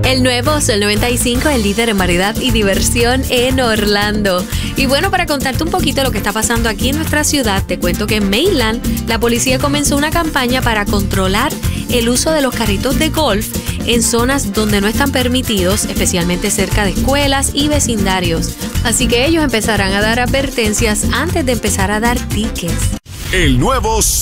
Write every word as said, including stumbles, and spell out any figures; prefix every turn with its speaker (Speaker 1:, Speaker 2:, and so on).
Speaker 1: El nuevo Sol noventa y cinco, el líder en variedad y diversión en Orlando. Y bueno, para contarte un poquito lo que está pasando aquí en nuestra ciudad, te cuento que en Mainland la policía comenzó una campaña para controlar el uso de los carritos de golf en zonas donde no están permitidos, especialmente cerca de escuelas y vecindarios. Así que ellos empezarán a dar advertencias antes de empezar a dar tickets.
Speaker 2: El nuevo